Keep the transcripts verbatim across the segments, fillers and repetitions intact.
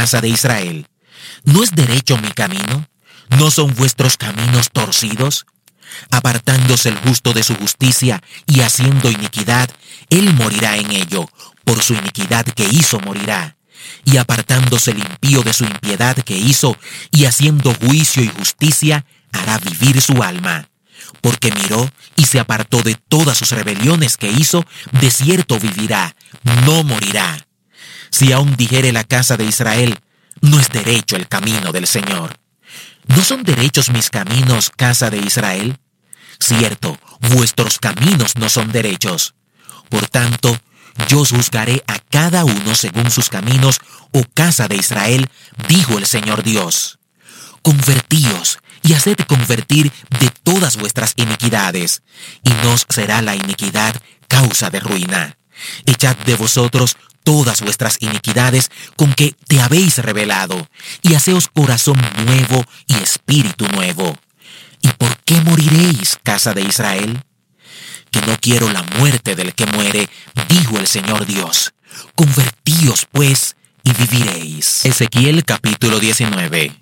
casa de Israel: ¿no es derecho mi camino? ¿No son vuestros caminos torcidos? Apartándose el justo de su justicia y haciendo iniquidad, él morirá en ello, por su iniquidad que hizo morirá. Y apartándose el impío de su impiedad que hizo, y haciendo juicio y justicia, hará vivir su alma. Porque miró y se apartó de todas sus rebeliones que hizo, de cierto vivirá, no morirá. Si aún dijere la casa de Israel: no es derecho el camino del Señor. ¿No son derechos mis caminos, casa de Israel? Cierto, vuestros caminos no son derechos. Por tanto, yo os juzgaré a cada uno según sus caminos, oh casa de Israel, dijo el Señor Dios. Convertíos y haced convertir de todas vuestras iniquidades, y no os será la iniquidad causa de ruina. Echad de vosotros todas vuestras iniquidades con que te habéis rebelado, y haceos corazón nuevo y espíritu nuevo. ¿Y por qué moriréis, casa de Israel? Que no quiero la muerte del que muere, dijo el Señor Dios. Convertíos, pues, y viviréis. Ezequiel capítulo diecinueve.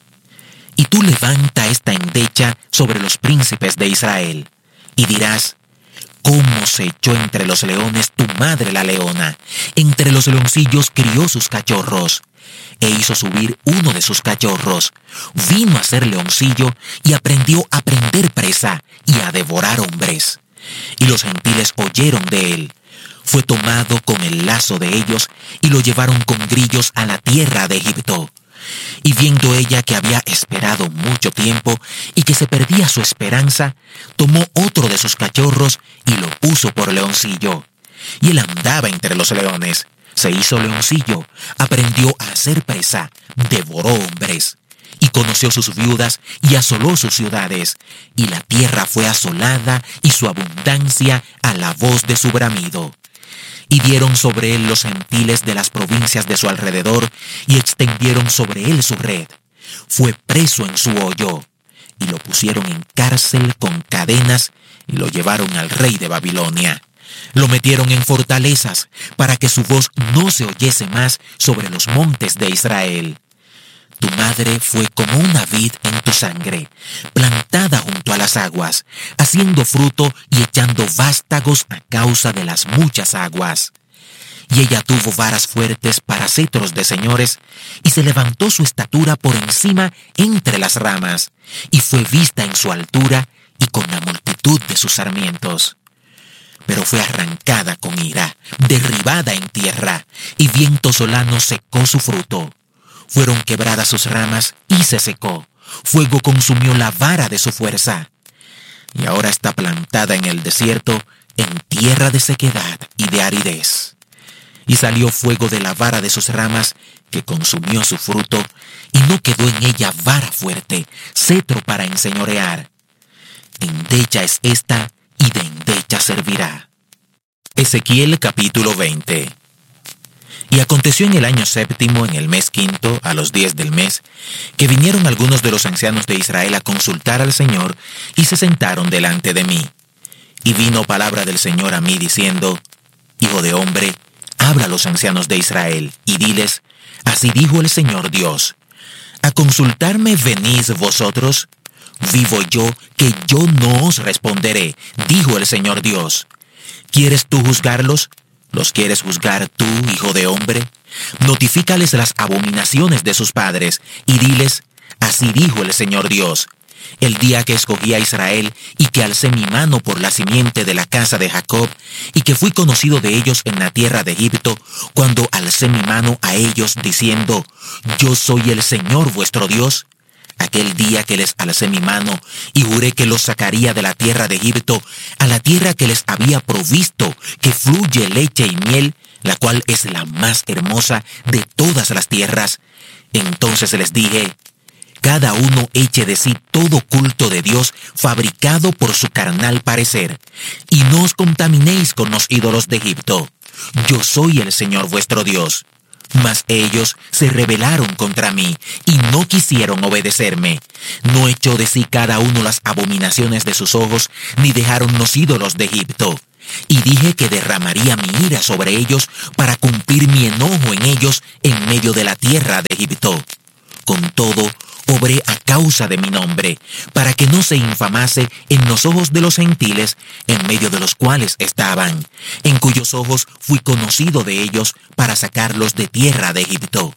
Y tú levanta esta endecha sobre los príncipes de Israel, y dirás: ¿cómo se echó entre los leones tu madre la leona? Entre los leoncillos crió sus cachorros, e hizo subir uno de sus cachorros. Vino a ser leoncillo y aprendió a prender presa y a devorar hombres. Y los gentiles oyeron de él. Fue tomado con el lazo de ellos y lo llevaron con grillos a la tierra de Egipto. Y viendo ella que había esperado mucho tiempo y que se perdía su esperanza, tomó otro de sus cachorros y lo puso por leoncillo. Y él andaba entre los leones, se hizo leoncillo, aprendió a hacer presa, devoró hombres, y conoció sus viudas y asoló sus ciudades, y la tierra fue asolada y su abundancia a la voz de su bramido. Y dieron sobre él los gentiles de las provincias de su alrededor, y extendieron sobre él su red. Fue preso en su hoyo, y lo pusieron en cárcel con cadenas, y lo llevaron al rey de Babilonia. Lo metieron en fortalezas, para que su voz no se oyese más sobre los montes de Israel. Tu madre fue como una vid en tu sangre, plantada junto a las aguas, haciendo fruto y echando vástagos a causa de las muchas aguas. Y ella tuvo varas fuertes para cetros de señores, y se levantó su estatura por encima entre las ramas, y fue vista en su altura y con la multitud de sus sarmientos. Pero fue arrancada con ira, derribada en tierra, y viento solano secó su fruto. Fueron quebradas sus ramas y se secó. Fuego consumió la vara de su fuerza. Y ahora está plantada en el desierto, en tierra de sequedad y de aridez. Y salió fuego de la vara de sus ramas, que consumió su fruto, y no quedó en ella vara fuerte, cetro para enseñorear. Endecha es esta, y de endecha servirá. Ezequiel capítulo veinte. Y aconteció en el año séptimo, en el mes quinto, a los diez del mes, que vinieron algunos de los ancianos de Israel a consultar al Señor, y se sentaron delante de mí. Y vino palabra del Señor a mí, diciendo: Hijo de hombre, habla a los ancianos de Israel, y diles: Así dijo el Señor Dios: ¿A consultarme venís vosotros? Vivo yo, que yo no os responderé, dijo el Señor Dios. ¿Quieres tú juzgarlos? ¿Los quieres juzgar tú, hijo de hombre? Notifícales las abominaciones de sus padres, y diles: Así dijo el Señor Dios: El día que escogí a Israel, y que alcé mi mano por la simiente de la casa de Jacob, y que fui conocido de ellos en la tierra de Egipto, cuando alcé mi mano a ellos, diciendo: Yo soy el Señor vuestro Dios. Aquel día que les alcé mi mano, y juré que los sacaría de la tierra de Egipto, a la tierra que les había provisto, que fluye leche y miel, la cual es la más hermosa de todas las tierras. Entonces les dije: Cada uno eche de sí todo culto de Dios fabricado por su carnal parecer, y no os contaminéis con los ídolos de Egipto. Yo soy el Señor vuestro Dios. Mas ellos se rebelaron contra mí, y no quisieron obedecerme. No echó de sí cada uno las abominaciones de sus ojos, ni dejaron los ídolos de Egipto. y dije que derramaría mi ira sobre ellos para cumplir mi enojo en ellos en medio de la tierra de Egipto. Con todo, obré a causa de mi nombre, para que no se infamase en los ojos de los gentiles en medio de los cuales estaban, en cuyos ojos fui conocido de ellos para sacarlos de tierra de Egipto.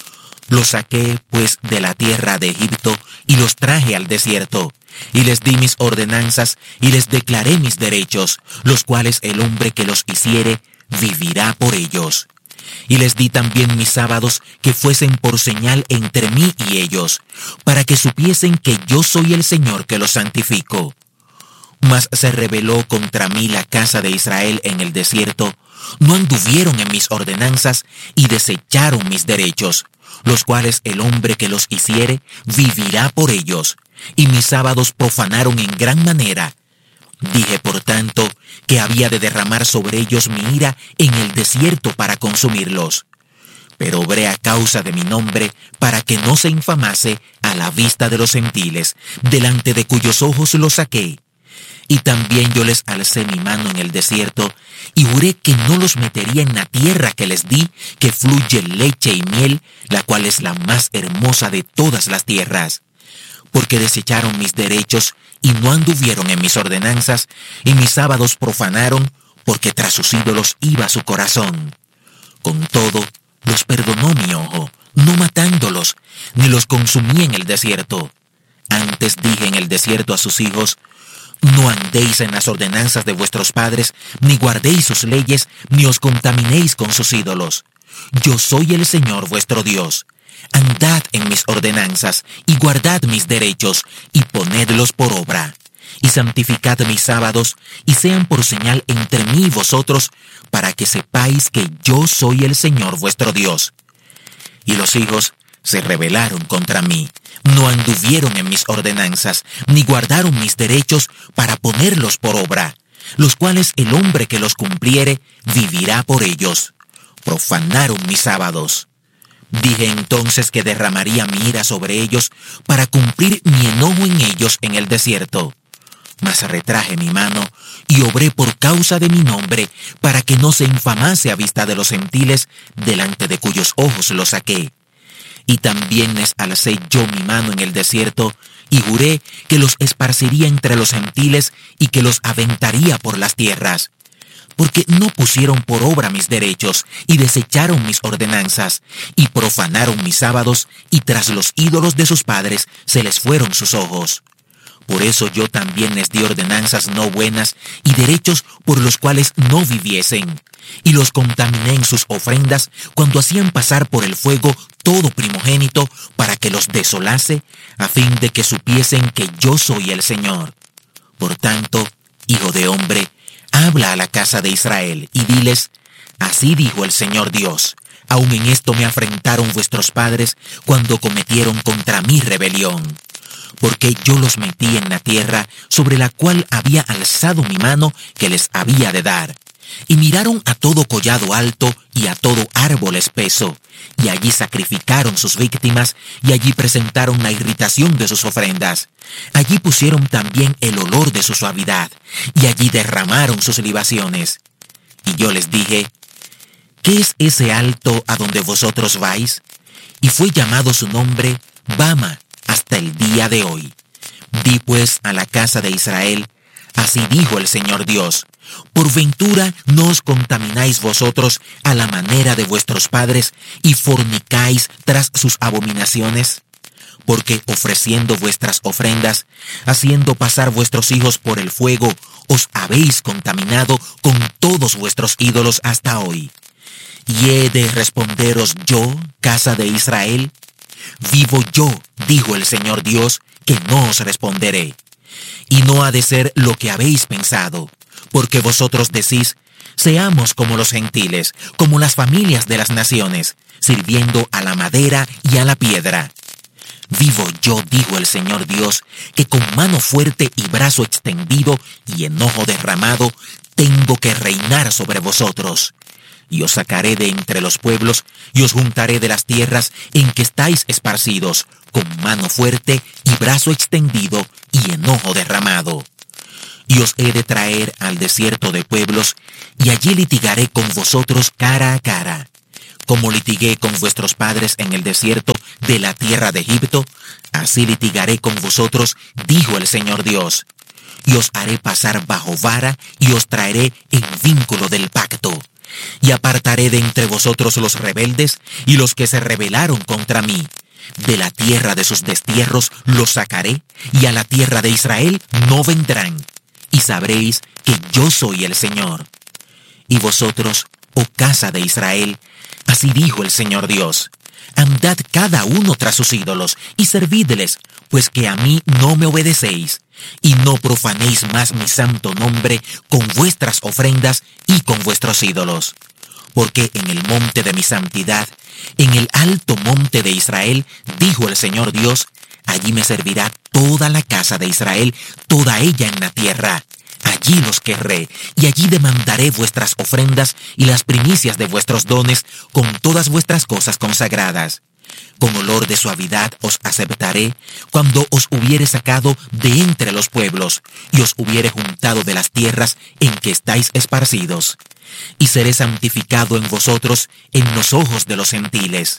Los saqué, pues, de la tierra de Egipto y los traje al desierto, y les di mis ordenanzas y les declaré mis derechos, los cuales el hombre que los hiciere vivirá por ellos. Y les di también mis sábados que fuesen por señal entre mí y ellos, para que supiesen que yo soy el Señor que los santifico. Mas se rebeló contra mí la casa de Israel en el desierto, no anduvieron en mis ordenanzas y desecharon mis derechos, los cuales el hombre que los hiciere vivirá por ellos, y mis sábados profanaron en gran manera. Dije, por tanto, que había de derramar sobre ellos mi ira en el desierto para consumirlos. Pero obré a causa de mi nombre para que no se infamase a la vista de los gentiles, delante de cuyos ojos los saqué. Y también yo les alcé mi mano en el desierto, y juré que no los metería en la tierra que les di, que fluye leche y miel, la cual es la más hermosa de todas las tierras. Porque desecharon mis derechos y no anduvieron en mis ordenanzas, y mis sábados profanaron, porque tras sus ídolos iba su corazón. Con todo, los perdonó mi ojo, no matándolos, ni los consumí en el desierto. Antes dije en el desierto a sus hijos: no andéis en las ordenanzas de vuestros padres, ni guardéis sus leyes, ni os contaminéis con sus ídolos. Yo soy el Señor vuestro Dios. Andad en mis ordenanzas, y guardad mis derechos, y ponedlos por obra. Y santificad mis sábados, y sean por señal entre mí y vosotros, para que sepáis que yo soy el Señor vuestro Dios. Y los hijos se rebelaron contra mí, no anduvieron en mis ordenanzas, ni guardaron mis derechos para ponerlos por obra, los cuales el hombre que los cumpliere vivirá por ellos. Profanaron mis sábados. Dije entonces que derramaría mi ira sobre ellos para cumplir mi enojo en ellos en el desierto. Mas retraje mi mano y obré por causa de mi nombre para que no se infamase a vista de los gentiles delante de cuyos ojos los saqué. Y también les alcé yo mi mano en el desierto y juré que los esparciría entre los gentiles y que los aventaría por las tierras. Porque no pusieron por obra mis derechos, y desecharon mis ordenanzas, y profanaron mis sábados, y tras los ídolos de sus padres se les fueron sus ojos. Por eso yo también les di ordenanzas no buenas, y derechos por los cuales no viviesen, y los contaminé en sus ofrendas, cuando hacían pasar por el fuego todo primogénito, para que los desolase, a fin de que supiesen que yo soy el Señor. Por tanto, hijo de hombre, habla a la casa de Israel y diles: así dijo el Señor Dios, aun en esto me afrentaron vuestros padres cuando cometieron contra mí rebelión. Porque yo los metí en la tierra sobre la cual había alzado mi mano que les había de dar. Y miraron a todo collado alto y a todo árbol espeso, y allí sacrificaron sus víctimas, y allí presentaron la irritación de sus ofrendas. Allí pusieron también el olor de su suavidad, y allí derramaron sus libaciones. Y yo les dije: ¿qué es ese alto a donde vosotros vais? Y fue llamado su nombre Bama hasta el día de hoy. Di pues a la casa de Israel: así dijo el Señor Dios, ¿por ventura no os contamináis vosotros a la manera de vuestros padres y fornicáis tras sus abominaciones? Porque ofreciendo vuestras ofrendas, haciendo pasar vuestros hijos por el fuego, os habéis contaminado con todos vuestros ídolos hasta hoy. ¿Y he de responderos yo, casa de Israel? Vivo yo, dijo el Señor Dios, que no os responderé. Y no ha de ser lo que habéis pensado, porque vosotros decís: seamos como los gentiles, como las familias de las naciones, sirviendo a la madera y a la piedra. Vivo yo, dijo el Señor Dios, que con mano fuerte y brazo extendido y enojo derramado tengo que reinar sobre vosotros. Y os sacaré de entre los pueblos, y os juntaré de las tierras en que estáis esparcidos, con mano fuerte y brazo extendido y enojo derramado. y os he de traer al desierto de pueblos, y allí litigaré con vosotros cara a cara. Como litigué con vuestros padres en el desierto de la tierra de Egipto, así litigaré con vosotros, dijo el Señor Dios. Y os haré pasar bajo vara, y os traeré en vínculo del pacto. Y apartaré de entre vosotros los rebeldes, y los que se rebelaron contra mí. De la tierra de sus destierros los sacaré, y a la tierra de Israel no vendrán. Y sabréis que yo soy el Señor. Y vosotros, oh casa de Israel, así dijo el Señor Dios, andad cada uno tras sus ídolos, y servidles, pues que a mí no me obedecéis, y no profanéis más mi santo nombre con vuestras ofrendas y con vuestros ídolos. Porque en el monte de mi santidad, en el alto monte de Israel, dijo el Señor Dios, allí me servirá toda la casa de Israel, toda ella en la tierra. Allí los querré, y allí demandaré vuestras ofrendas y las primicias de vuestros dones con todas vuestras cosas consagradas. Con olor de suavidad os aceptaré cuando os hubiere sacado de entre los pueblos y os hubiere juntado de las tierras en que estáis esparcidos. Y seré santificado en vosotros en los ojos de los gentiles.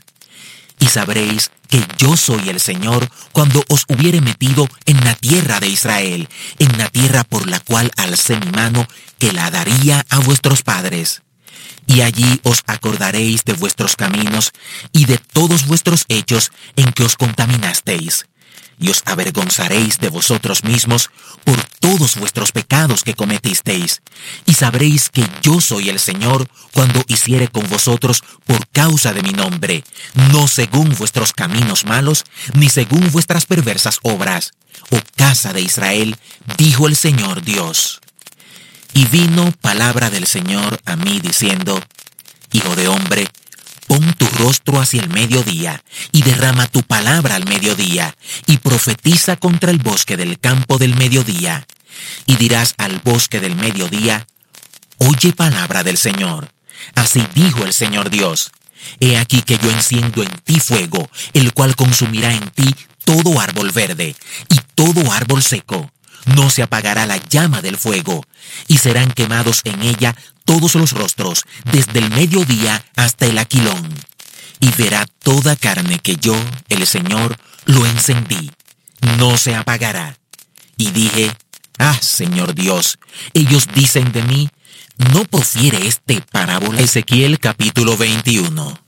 Y sabréis que yo soy el Señor cuando os hubiere metido en la tierra de Israel, en la tierra por la cual alcé mi mano, que la daría a vuestros padres. Y allí os acordaréis de vuestros caminos y de todos vuestros hechos en que os contaminasteis. Y os avergonzaréis de vosotros mismos por todos vuestros pecados que cometisteis. Y sabréis que yo soy el Señor cuando hiciere con vosotros por causa de mi nombre, no según vuestros caminos malos, ni según vuestras perversas obras. Oh casa de Israel, dijo el Señor Dios. Y vino palabra del Señor a mí diciendo, Hijo de hombre, pon tu rostro hacia el mediodía, y derrama tu palabra al mediodía, y profetiza contra el bosque del campo del mediodía. Y dirás al bosque del mediodía, oye palabra del Señor. Así dijo el Señor Dios, he aquí que yo enciendo en ti fuego, el cual consumirá en ti todo árbol verde, y todo árbol seco. No se apagará la llama del fuego, y serán quemados en ella todos los rostros, desde el mediodía hasta el aquilón. Y verá toda carne que yo, el Señor, lo encendí. No se apagará. Y dije, ah, Señor Dios, ellos dicen de mí, ¿no profiere este parábola? Ezequiel capítulo veintiuno.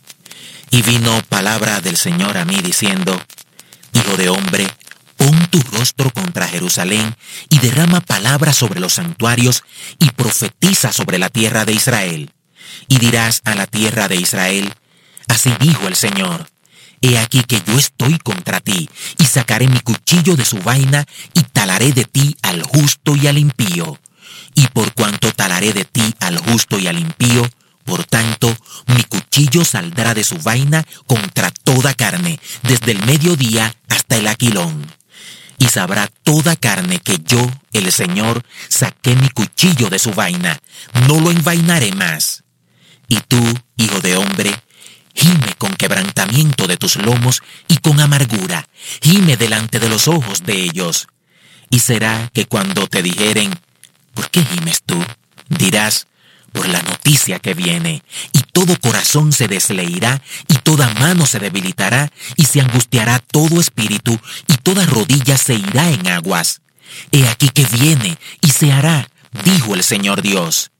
Y vino palabra del Señor a mí diciendo, Hijo de hombre, pon tu rostro contra Jerusalén y derrama palabra sobre los santuarios y profetiza sobre la tierra de Israel. Y dirás a la tierra de Israel, así dijo el Señor, he aquí que yo estoy contra ti, y sacaré mi cuchillo de su vaina, y talaré de ti al justo y al impío. Y por cuanto talaré de ti al justo y al impío, por tanto, mi cuchillo saldrá de su vaina contra toda carne, desde el mediodía hasta el aquilón. Y sabrá toda carne que yo, el Señor, saqué mi cuchillo de su vaina, no lo envainaré más. Y tú, hijo de hombre, gime con quebrantamiento de tus lomos y con amargura, gime delante de los ojos de ellos. Y será que cuando te dijeren, ¿por qué gimes tú? Dirás, por la noticia que viene, y todo corazón se desleirá, y toda mano se debilitará, y se angustiará todo espíritu, y toda rodilla se irá en aguas. He aquí que viene, y se hará, dijo el Señor Dios.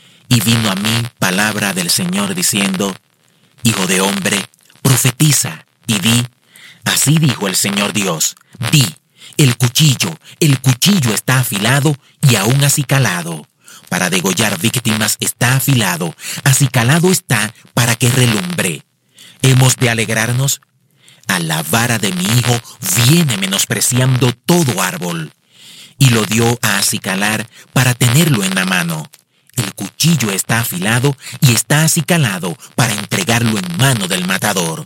Y vino a mí palabra del Señor diciendo, Hijo de hombre, profetiza, y di, así dijo el Señor Dios, di, el cuchillo, el cuchillo está afilado, y aún acicalado. Para degollar víctimas está afilado, acicalado está para que relumbre. ¿Hemos de alegrarnos? A la vara de mi hijo viene menospreciando todo árbol. Y lo dio a acicalar para tenerlo en la mano. El cuchillo está afilado y está acicalado para entregarlo en mano del matador.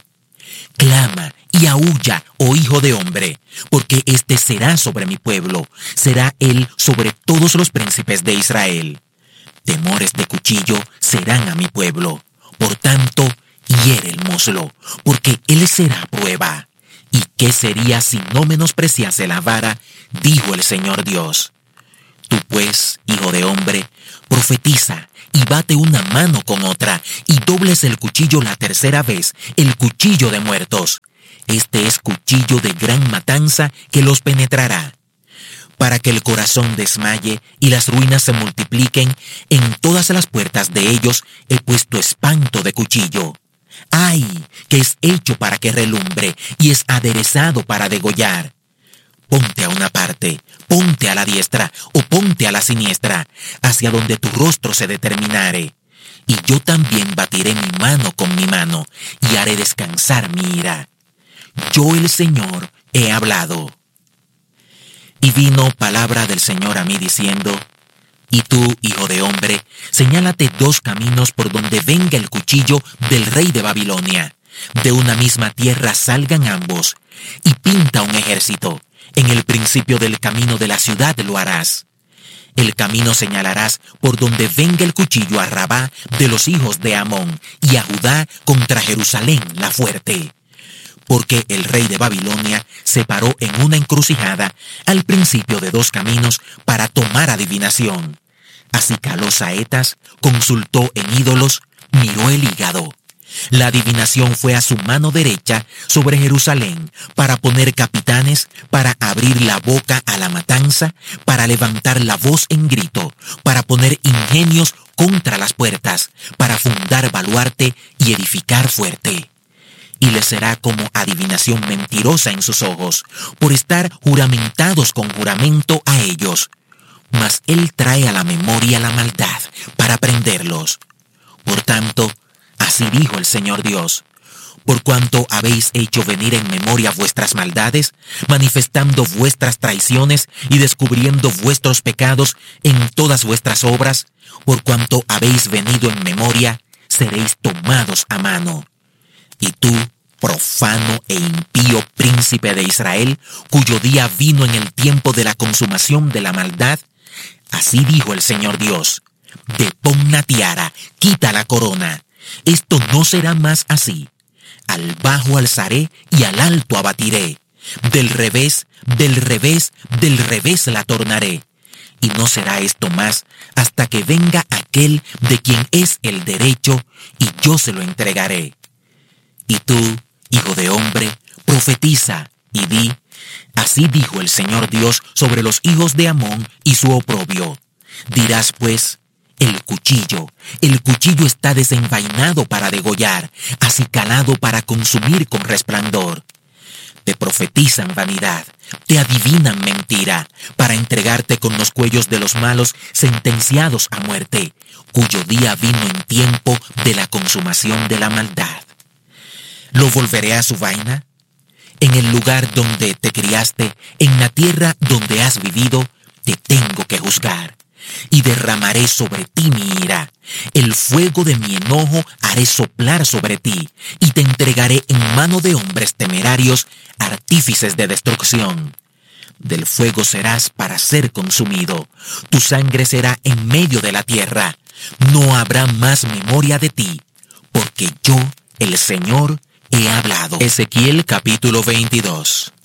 Clama y aúlla, oh hijo de hombre, porque éste será sobre mi pueblo, será él sobre todos los príncipes de Israel. Temores de cuchillo serán a mi pueblo, por tanto, hiere el muslo, porque él será prueba. ¿Y qué sería si no menospreciase la vara? Dijo el Señor Dios. Tú pues, hijo de hombre, profetiza y bate una mano con otra, y dobles el cuchillo la tercera vez, el cuchillo de muertos. Este es cuchillo de gran matanza que los penetrará. Para que el corazón desmaye y las ruinas se multipliquen, en todas las puertas de ellos he puesto espanto de cuchillo. ¡Ay! Que es hecho para que relumbre y es aderezado para degollar. Ponte a una parte, ponte a la diestra o ponte a la siniestra, hacia donde tu rostro se determinare. Y yo también batiré mi mano con mi mano y haré descansar mi ira. Yo el Señor he hablado. Y vino palabra del Señor a mí diciendo: Y tú, hijo de hombre, señálate dos caminos por donde venga el cuchillo del rey de Babilonia. De una misma tierra salgan ambos, y pinta un ejército. En el principio del camino de la ciudad lo harás. El camino señalarás por donde venga el cuchillo a Rabá de los hijos de Amón, y a Judá contra Jerusalén la fuerte. Porque el rey de Babilonia se paró en una encrucijada al principio de dos caminos para tomar adivinación. Acicaló saetas, consultó en ídolos, miró el hígado. La adivinación fue a su mano derecha sobre Jerusalén para poner capitanes, para abrir la boca a la matanza, para levantar la voz en grito, para poner ingenios contra las puertas, para fundar baluarte y edificar fuerte. Y les será como adivinación mentirosa en sus ojos, por estar juramentados con juramento a ellos. Mas él trae a la memoria la maldad para prenderlos. Por tanto, así dijo el Señor Dios: por cuanto habéis hecho venir en memoria vuestras maldades, manifestando vuestras traiciones y descubriendo vuestros pecados en todas vuestras obras, por cuanto habéis venido en memoria, seréis tomados a mano. Y tú, profano e impío príncipe de Israel, cuyo día vino en el tiempo de la consumación de la maldad, así dijo el Señor Dios: depón la tiara, quita la corona. Esto no será más así. Al bajo alzaré y al alto abatiré. Del revés, del revés, del revés la tornaré. Y no será esto más hasta que venga aquel de quien es el derecho, y yo se lo entregaré. Y tú, hijo de hombre, profetiza y di: así dijo el Señor Dios sobre los hijos de Amón y su oprobio. Dirás pues: el cuchillo, el cuchillo está desenvainado para degollar, acicalado para consumir con resplandor. Te profetizan vanidad, te adivinan mentira, para entregarte con los cuellos de los malos sentenciados a muerte, cuyo día vino en tiempo de la consumación de la maldad. ¿Lo volveré a su vaina? En el lugar donde te criaste, en la tierra donde has vivido, te tengo que juzgar. Y derramaré sobre ti mi ira. El fuego de mi enojo haré soplar sobre ti, y te entregaré en mano de hombres temerarios, artífices de destrucción. Del fuego serás para ser consumido. Tu sangre será en medio de la tierra. No habrá más memoria de ti, porque yo, el Señor, he hablado. Ezequiel capítulo veintidós.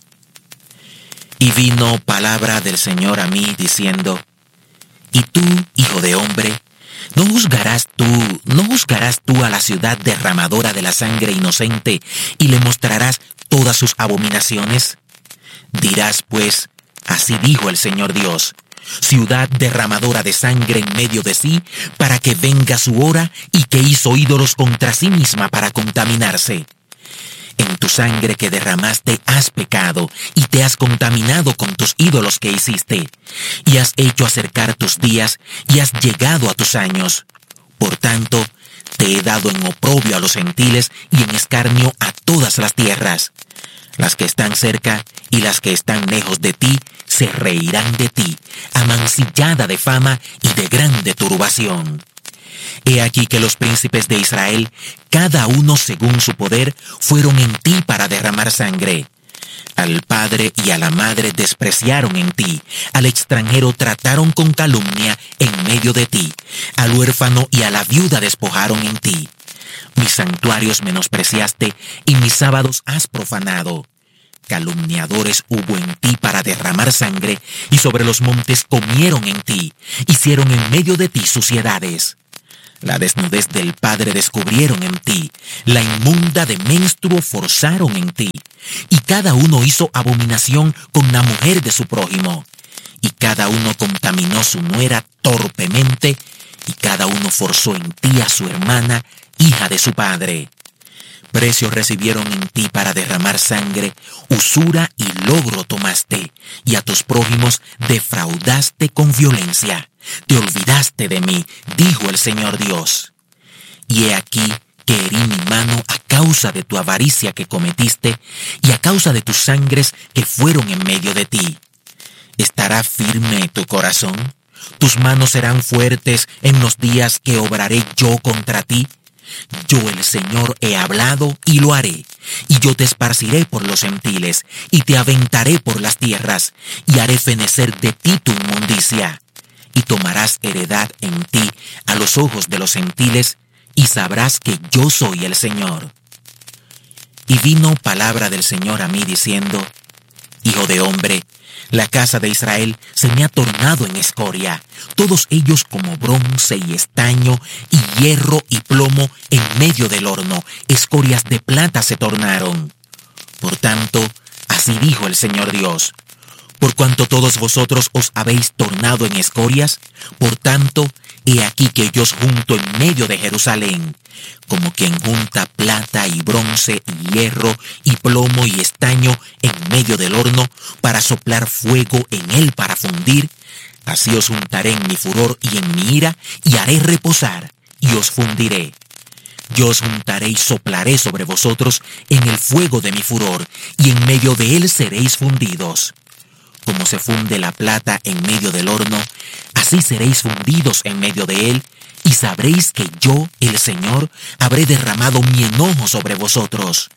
Y vino palabra del Señor a mí diciendo: y tú, hijo de hombre, ¿no juzgarás tú, no juzgarás tú a la ciudad derramadora de la sangre inocente y le mostrarás todas sus abominaciones? Dirás pues: así dijo el Señor Dios: ciudad derramadora de sangre en medio de sí, para que venga su hora, y que hizo ídolos contra sí misma para contaminarse. En tu sangre que derramaste has pecado, y te has contaminado con tus ídolos que hiciste, y has hecho acercar tus días, y has llegado a tus años. Por tanto, te he dado en oprobio a los gentiles y en escarnio a todas las tierras. Las que están cerca y las que están lejos de ti se reirán de ti, amancillada de fama y de grande turbación. He aquí que los príncipes de Israel, cada uno según su poder, fueron en ti para derramar sangre. Al padre y a la madre despreciaron en ti, al extranjero trataron con calumnia en medio de ti, al huérfano y a la viuda despojaron en ti. Mis santuarios menospreciaste y mis sábados has profanado. Calumniadores hubo en ti para derramar sangre, y sobre los montes comieron en ti, hicieron en medio de ti suciedades. La desnudez del padre descubrieron en ti, la inmunda de menstruo forzaron en ti, y cada uno hizo abominación con la mujer de su prójimo, y cada uno contaminó su nuera torpemente, y cada uno forzó en ti a su hermana, hija de su padre. Precio recibieron en ti para derramar sangre, usura y logro tomaste, y a tus prójimos defraudaste con violencia. Te olvidaste de mí, dijo el Señor Dios. Y he aquí que herí mi mano a causa de tu avaricia que cometiste, y a causa de tus sangres que fueron en medio de ti. ¿Estará firme tu corazón? ¿Tus manos serán fuertes en los días que obraré yo contra ti? Yo el Señor he hablado y lo haré, y yo te esparciré por los gentiles, y te aventaré por las tierras, y haré fenecer de ti tu inmundicia. Y tomarás heredad en ti a los ojos de los gentiles, y sabrás que yo soy el Señor. Y vino palabra del Señor a mí diciendo: Hijo de hombre, la casa de Israel se me ha tornado en escoria, todos ellos como bronce y estaño, y hierro y plomo en medio del horno, escorias de plata se tornaron. Por tanto, así dijo el Señor Dios: por cuanto todos vosotros os habéis tornado en escorias, por tanto, he aquí que yo os junto en medio de Jerusalén, como quien junta plata y bronce y hierro y plomo y estaño en medio del horno para soplar fuego en él para fundir. Así os juntaré en mi furor y en mi ira, y haré reposar, y os fundiré. Yo os juntaré y soplaré sobre vosotros en el fuego de mi furor, y en medio de él seréis fundidos. Como se funde la plata en medio del horno, así seréis fundidos en medio de él, y sabréis que yo, el Señor, habré derramado mi enojo sobre vosotros.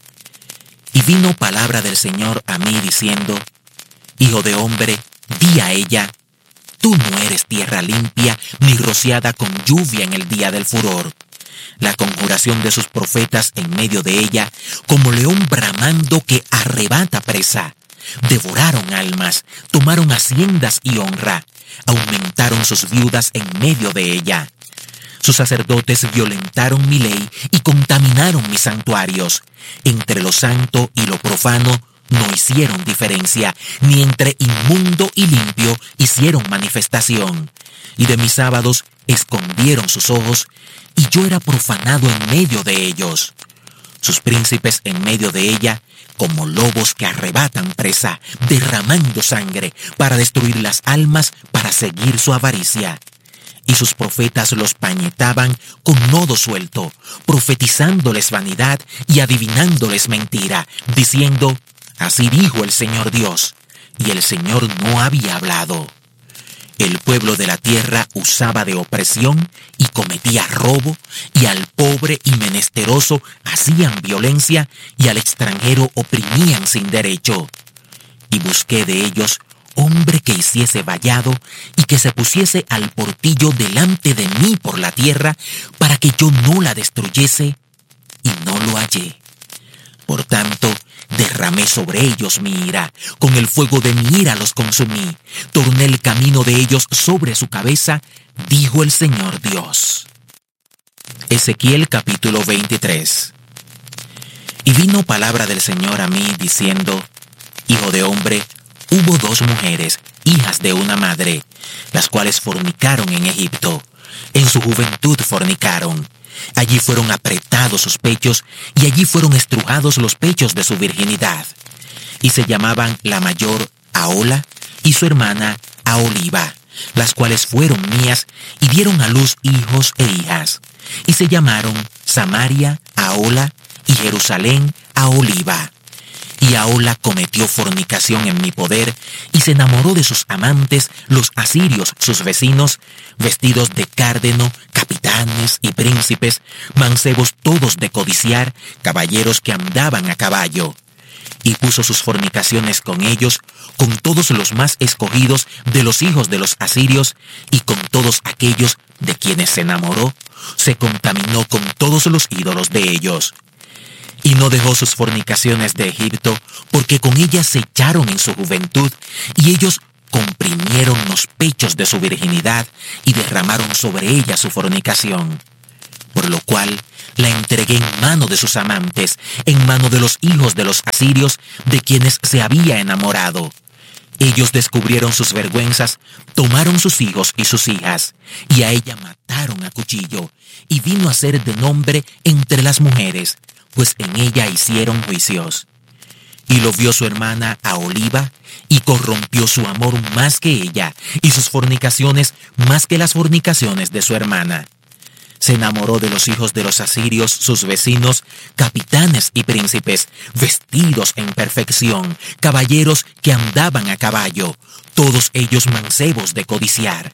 Y vino palabra del Señor a mí diciendo: Hijo de hombre, di a ella: tú no eres tierra limpia, ni rociada con lluvia en el día del furor. La conjuración de sus profetas en medio de ella, como león bramando que arrebata presa. Devoraron almas, tomaron haciendas y honra, aumentaron sus viudas en medio de ella. Sus sacerdotes violentaron mi ley y contaminaron mis santuarios. Entre lo santo y lo profano no hicieron diferencia, ni entre inmundo y limpio hicieron manifestación. Y de mis sábados escondieron sus ojos, y yo era profanado en medio de ellos. Sus príncipes en medio de ella, como lobos que arrebatan presa, derramando sangre para destruir las almas, para seguir su avaricia. Y sus profetas los pañetaban con nodo suelto, profetizándoles vanidad y adivinándoles mentira, diciendo: así dijo el Señor Dios, y el Señor no había hablado. El pueblo de la tierra usaba de opresión y cometía robo, y al pobre y menesteroso hacían violencia, y al extranjero oprimían sin derecho. Y busqué de ellos hombre que hiciese vallado y que se pusiese al portillo delante de mí por la tierra, para que yo no la destruyese, y no lo hallé. Por tanto, derramé sobre ellos mi ira, con el fuego de mi ira los consumí, torné el camino de ellos sobre su cabeza, dijo el Señor Dios. Ezequiel capítulo veintitrés. Y vino palabra del Señor a mí diciendo: Hijo de hombre, hubo dos mujeres, hijas de una madre, las cuales fornicaron en Egipto. En su juventud fornicaron. Allí fueron apretados sus pechos, y allí fueron estrujados los pechos de su virginidad. Y se llamaban la mayor Ahola y su hermana Aholiba, las cuales fueron mías, y dieron a luz hijos e hijas. Y se llamaron Samaria Ahola y Jerusalén Aholiba. Y Ahola cometió fornicación en mi poder, y se enamoró de sus amantes, los asirios, sus vecinos, vestidos de cárdeno, capitanes y príncipes, mancebos todos de codiciar, caballeros que andaban a caballo. Y puso sus fornicaciones con ellos, con todos los más escogidos de los hijos de los asirios, y con todos aquellos de quienes se enamoró, se contaminó con todos los ídolos de ellos. Y no dejó sus fornicaciones de Egipto, porque con ellas se echaron en su juventud, y ellos comprimieron los pechos de su virginidad y derramaron sobre ella su fornicación. Por lo cual la entregué en mano de sus amantes, en mano de los hijos de los asirios, de quienes se había enamorado. Ellos descubrieron sus vergüenzas, tomaron sus hijos y sus hijas, y a ella mataron a cuchillo, y vino a ser de nombre entre las mujeres, pues en ella hicieron juicios. Y lo vio su hermana Aholiba, y corrompió su amor más que ella, y sus fornicaciones más que las fornicaciones de su hermana. Se enamoró de los hijos de los asirios, sus vecinos, capitanes y príncipes, vestidos en perfección, caballeros que andaban a caballo, todos ellos mancebos de codiciar.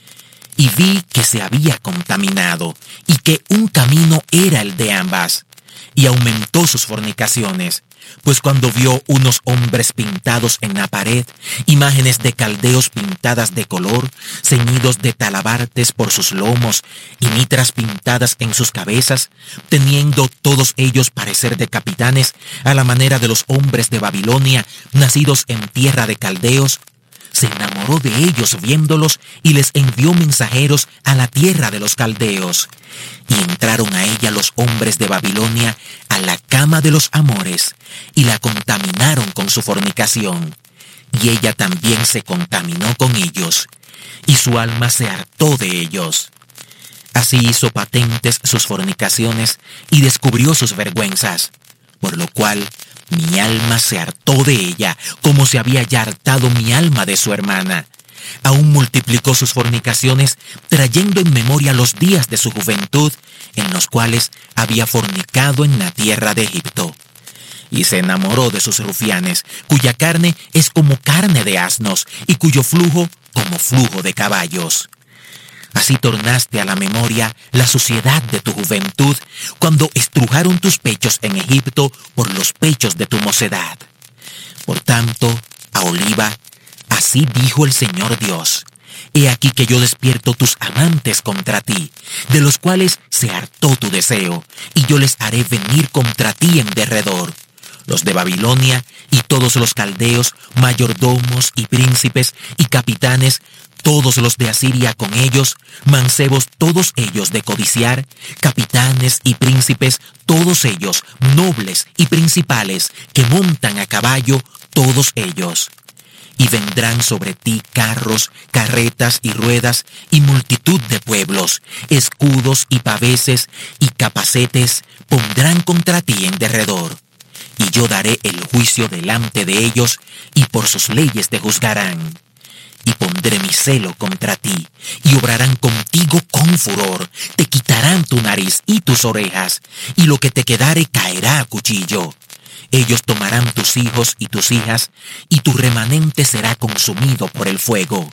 Y vi que se había contaminado, y que un camino era el de ambas, y aumentó sus fornicaciones, pues cuando vio unos hombres pintados en la pared, imágenes de caldeos pintadas de color, ceñidos de talabartes por sus lomos y mitras pintadas en sus cabezas, teniendo todos ellos parecer de capitanes a la manera de los hombres de Babilonia, nacidos en tierra de caldeos, se enamoró de ellos viéndolos y les envió mensajeros a la tierra de los caldeos. Y entraron a ella los hombres de Babilonia a la cama de los amores y la contaminaron con su fornicación. Y ella también se contaminó con ellos, y su alma se hartó de ellos. Así hizo patentes sus fornicaciones y descubrió sus vergüenzas, por lo cual mi alma se hartó de ella, como se había ya hartado mi alma de su hermana. Aún multiplicó sus fornicaciones, trayendo en memoria los días de su juventud, en los cuales había fornicado en la tierra de Egipto. Y se enamoró de sus rufianes, cuya carne es como carne de asnos, y cuyo flujo como flujo de caballos. Así tornaste a la memoria la suciedad de tu juventud, cuando estrujaron tus pechos en Egipto por los pechos de tu mocedad. Por tanto, Aholiba, así dijo el Señor Dios: He aquí que yo despierto tus amantes contra ti, de los cuales se hartó tu deseo, y yo les haré venir contra ti en derredor, los de Babilonia y todos los caldeos, mayordomos y príncipes y capitanes, todos los de Asiria con ellos, mancebos todos ellos de codiciar, capitanes y príncipes, todos ellos, nobles y principales, que montan a caballo, todos ellos. Y vendrán sobre ti carros, carretas y ruedas, y multitud de pueblos, escudos y paveses y capacetes, pondrán contra ti en derredor. Y yo daré el juicio delante de ellos, y por sus leyes te juzgarán. Y pondré mi celo contra ti, y obrarán contigo con furor, te quitarán tu nariz y tus orejas, y lo que te quedare caerá a cuchillo. Ellos tomarán tus hijos y tus hijas, y tu remanente será consumido por el fuego.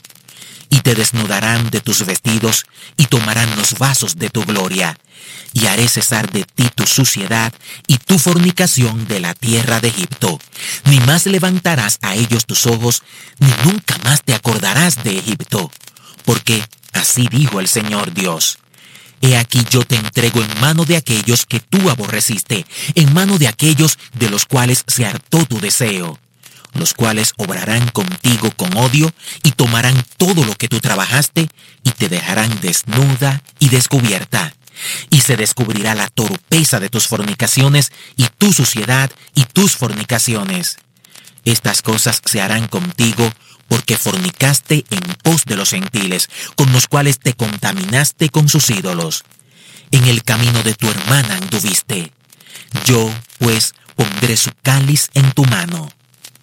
Y te desnudarán de tus vestidos, y tomarán los vasos de tu gloria. Y haré cesar de ti tu suciedad y tu fornicación de la tierra de Egipto. Ni más levantarás a ellos tus ojos, ni nunca más te acordarás de Egipto. Porque así dijo el Señor Dios: He aquí yo te entrego en mano de aquellos que tú aborreciste, en mano de aquellos de los cuales se hartó tu deseo, los cuales obrarán contigo con odio y tomarán todo lo que tú trabajaste y te dejarán desnuda y descubierta. Y se descubrirá la torpeza de tus fornicaciones y tu suciedad y tus fornicaciones. Estas cosas se harán contigo porque fornicaste en pos de los gentiles, con los cuales te contaminaste con sus ídolos. En el camino de tu hermana anduviste. Yo, pues, pondré su cáliz en tu mano.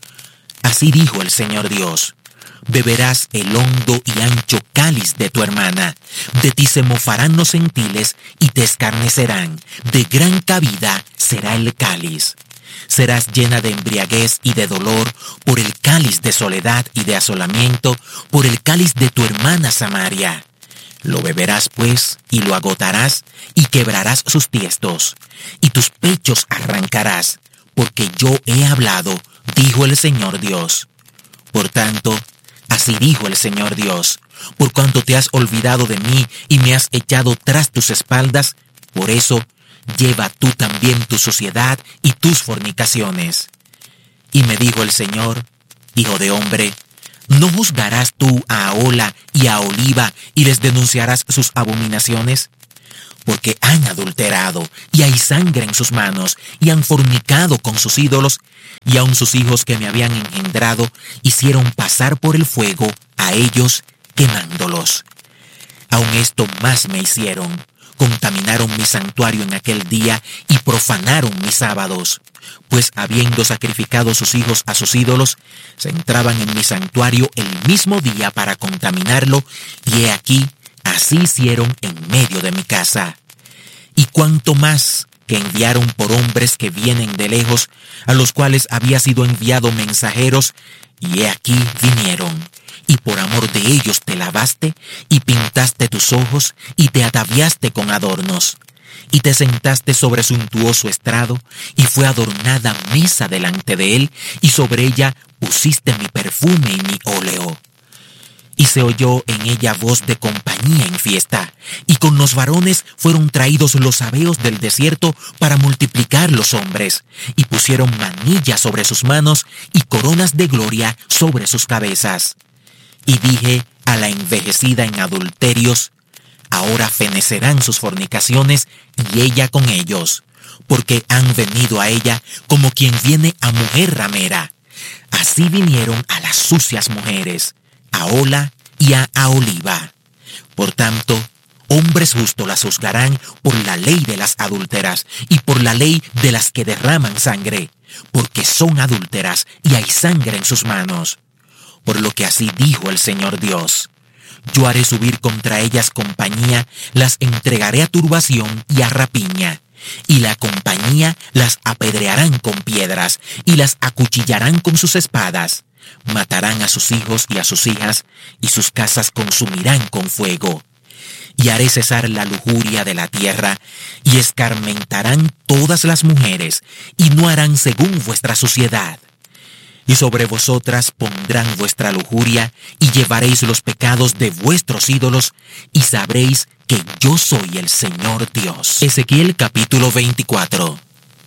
Así dijo el Señor Dios: Beberás el hondo y ancho cáliz de tu hermana. De ti se mofarán los gentiles y te escarnecerán. De gran cabida será el cáliz. Serás llena de embriaguez y de dolor por el cáliz de soledad y de asolamiento, por el cáliz de tu hermana Samaria. Lo beberás pues y lo agotarás y quebrarás sus tiestos, y tus pechos arrancarás, porque yo he hablado, dijo el Señor Dios. Por tanto, así dijo el Señor Dios: por cuanto te has olvidado de mí y me has echado tras tus espaldas, por eso lleva tú también tu suciedad y tus fornicaciones. Y me dijo el Señor: hijo de hombre, ¿no juzgarás tú a Ahola y a Oholiba y les denunciarás sus abominaciones? Porque han adulterado, y hay sangre en sus manos, y han fornicado con sus ídolos, y aun sus hijos que me habían engendrado hicieron pasar por el fuego a ellos, quemándolos. Aun esto más me hicieron: contaminaron mi santuario en aquel día y profanaron mis sábados, pues habiendo sacrificado sus hijos a sus ídolos, se entraban en mi santuario el mismo día para contaminarlo, y he aquí, así hicieron en medio de mi casa. Y cuanto más que enviaron por hombres que vienen de lejos, a los cuales había sido enviado mensajeros, y he aquí vinieron, y por amor de ellos te lavaste, y pintaste tus ojos, y te ataviaste con adornos, y te sentaste sobre suntuoso estrado, y fue adornada mesa delante de él, y sobre ella pusiste mi perfume y mi óleo. Y se oyó en ella voz de compañía en fiesta, y con los varones fueron traídos los sabeos del desierto para multiplicar los hombres, y pusieron manillas sobre sus manos y coronas de gloria sobre sus cabezas. Y dije a la envejecida en adulterios: ahora fenecerán sus fornicaciones y ella con ellos, porque han venido a ella como quien viene a mujer ramera. Así vinieron a las sucias mujeres, a Ahola y a Oholiba. Por tanto, hombres justos las juzgarán por la ley de las adúlteras y por la ley de las que derraman sangre, porque son adúlteras y hay sangre en sus manos. Por lo que así dijo el Señor Dios: yo haré subir contra ellas compañía, las entregaré a turbación y a rapiña, y la compañía las apedrearán con piedras y las acuchillarán con sus espadas. Matarán a sus hijos y a sus hijas, y sus casas consumirán con fuego. Y haré cesar la lujuria de la tierra, y escarmentarán todas las mujeres, y no harán según vuestra suciedad. Y sobre vosotras pondrán vuestra lujuria, y llevaréis los pecados de vuestros ídolos, y sabréis que yo soy el Señor Dios. Ezequiel capítulo veinticuatro.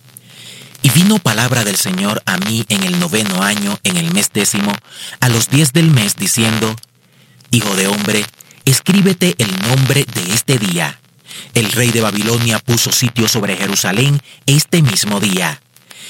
Y vino palabra del Señor a mí en el noveno año, en el mes décimo, a los diez del mes, diciendo: hijo de hombre, escríbete el nombre de este día. El rey de Babilonia puso sitio sobre Jerusalén este mismo día.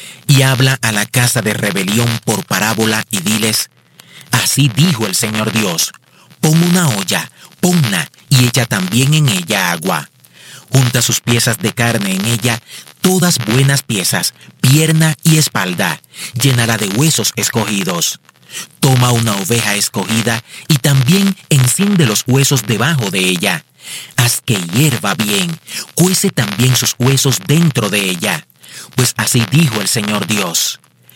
Y habla a la casa de rebelión por parábola y diles: así dijo el Señor Dios: pon una olla, ponla y echa también en ella agua. Junta sus piezas de carne en ella, todas buenas piezas, pierna y espalda, llénala de huesos escogidos. Toma una oveja escogida y también enciende los huesos debajo de ella. Haz que hierva bien, cuece también sus huesos dentro de ella. Pues así dijo el Señor Dios: